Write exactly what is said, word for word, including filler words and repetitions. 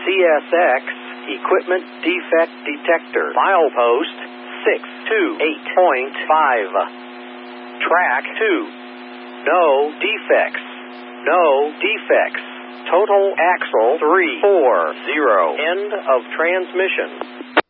C S X, Equipment Defect Detector. Milepost six two eight point five. Track two. No defects. No defects. Total axle three four zero. End of transmission.